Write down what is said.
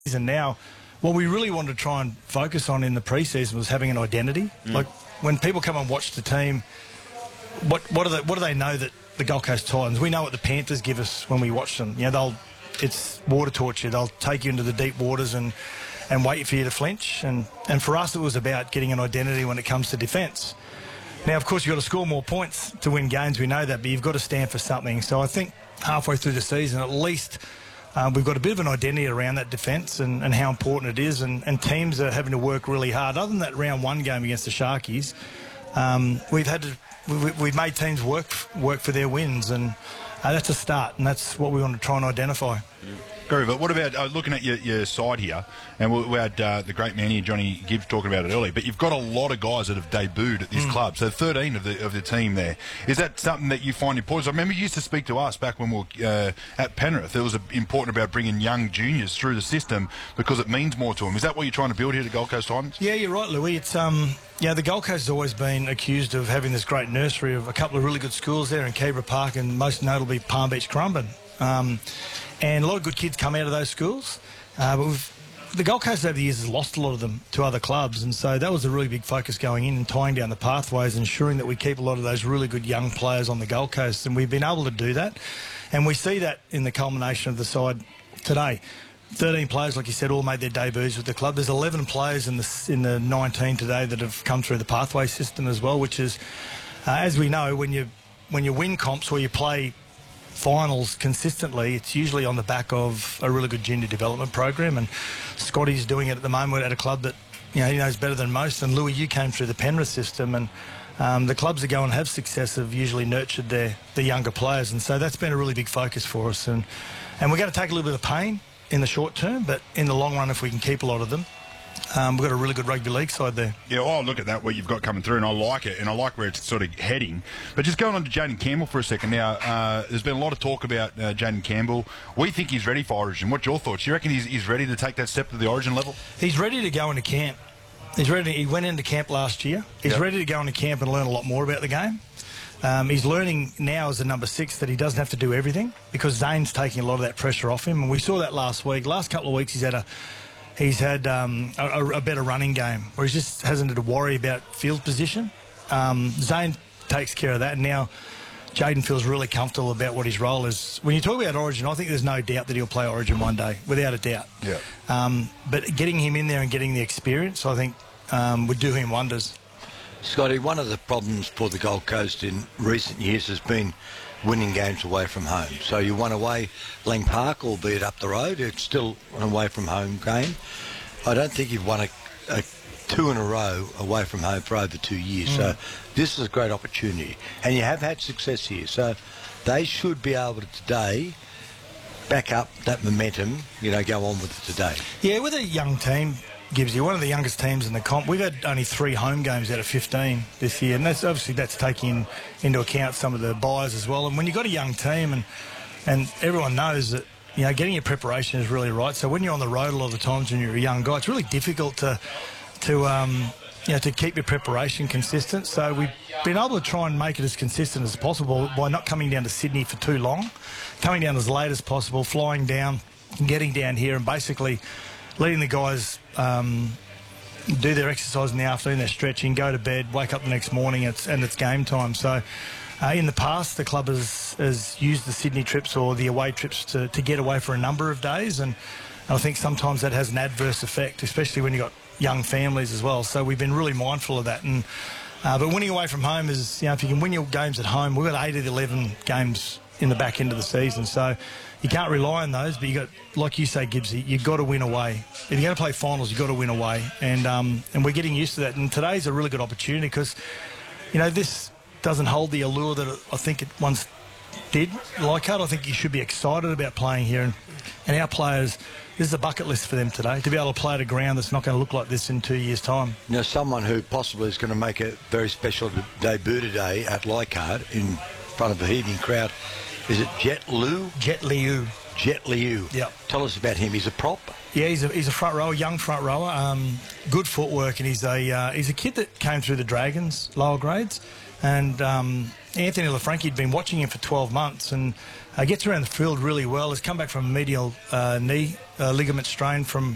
And now, what we really wanted to try and focus on in the pre-season was having an identity. Like, when people come and watch the team, what do they know that the Gold Coast Titans? We know what the Panthers give us when we watch them. You know, it's water torture. They'll take you into the deep waters and wait for you to flinch. And for us, it was about getting an identity when it comes to defence. Now, of course, you've got to score more points to win games. We know that, but you've got to stand for something. So I think halfway through the season, at least, we've got a bit of an identity around that defence and how important it is. And teams are having to work really hard. Other than that round one game against the Sharkies, we've made teams work for their wins, and that's a start, and that's what we want to try and identify. Very good. What about looking at your side here, and we had the great man here, Johnny Gibbs, talking about it earlier, but you've got a lot of guys that have debuted at this club, so 13 of the team there. Is that something that you find important? I remember you used to speak to us back when we were at Penrith. It was important about bringing young juniors through the system because it means more to them. Is that what you're trying to build here at Gold Coast Titans? Yeah, you're right, Louis. It's the Gold Coast has always been accused of having this great nursery of a couple of really good schools there in Kebra Park and most notably Palm Beach Currumbin. And a lot of good kids come out of those schools. But the Gold Coast over the years has lost a lot of them to other clubs, and so that was a really big focus going in and tying down the pathways, ensuring that we keep a lot of those really good young players on the Gold Coast, and we've been able to do that. And we see that in the culmination of the side today. 13 players, like you said, all made their debuts with the club. There's 11 players in the 19 today that have come through the pathway system as well, which is, as we know, when you win comps or you play finals consistently, it's usually on the back of a really good junior development program, and Scotty's doing it at the moment at a club that he knows better than most. And Louis, you came through the Penrith system, and the clubs that go and have success have usually nurtured their younger players, and so that's been a really big focus for us. And we're going to take a little bit of pain in the short term, but in the long run, if we can keep a lot of them, we've got a really good rugby league side there. Yeah, oh, look at that, what you've got coming through, and I like it, and I like where it's sort of heading. But just going on to Jayden Campbell for a second now, there's been a lot of talk about Jayden Campbell. We think he's ready for Origin. What's your thoughts? You reckon he's ready to take that step to the Origin level? He's ready to go into camp. He's ready. He went into camp last year. He's ready to go into camp and learn a lot more about the game. He's learning now as a number 6 that he doesn't have to do everything because Zane's taking a lot of that pressure off him, and we saw that last week. Last couple of weeks he's had a better running game where he just hasn't had to worry about field position. Zane takes care of that, and now Jayden feels really comfortable about what his role is. When you talk about Origin, I think there's no doubt that he'll play Origin one day, without a doubt. Yeah. But getting him in there and getting the experience, I think, would do him wonders. Scotty, one of the problems for the Gold Coast in recent years has been winning games away from home. So you won away Lang Park, albeit up the road. It's still an away from home game. I don't think you've won a 2 in a row away from home for over 2 years. So this is a great opportunity. And you have had success here. So they should be able to today back up that momentum, go on with it today. Yeah, with a young team, Gibbsy, one of the youngest teams in the comp. We've had only 3 home games out of 15 this year, and that's taking into account some of the buys as well. And when you've got a young team, and everyone knows that getting your preparation is really right. So when you're on the road a lot of the times when you're a young guy, it's really difficult to keep your preparation consistent. So we've been able to try and make it as consistent as possible by not coming down to Sydney for too long, coming down as late as possible, flying down, and getting down here, and basically letting the guys do their exercise in the afternoon, their stretching, go to bed, wake up the next morning, and it's game time. So in the past, the club has used the Sydney trips or the away trips to get away for a number of days, and I think sometimes that has an adverse effect, especially when you've got young families as well. So we've been really mindful of that. And but winning away from home is, if you can win your games at home, we've got 8 of the 11 games in the back end of the season. So you can't rely on those, but you got, like you say, Gibbsy, you've got to win away. If you're going to play finals, you've got to win away. And we're getting used to that. And today's a really good opportunity because, this doesn't hold the allure that I think it once did. Leichhardt, I think you should be excited about playing here. And our players, this is a bucket list for them today, to be able to play at a ground that's not going to look like this in 2 years' time. Someone who possibly is going to make a very special debut today at Leichhardt in front of a heaving crowd. Is it Jet Liu? Jet Liu. Jet Liu. Yeah. Tell us about him. He's a prop. Yeah, he's a front rower, young front rower. Good footwork, and he's a kid that came through the Dragons lower grades. And Anthony LaFranchi had been watching him for 12 months and gets around the field really well. Has come back from a medial knee ligament strain from